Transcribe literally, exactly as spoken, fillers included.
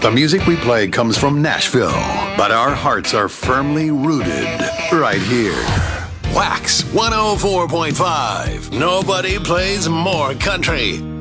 The music we play comes from Nashville, but our hearts are firmly rooted right here. Wax one oh four point five. Nobody plays more country.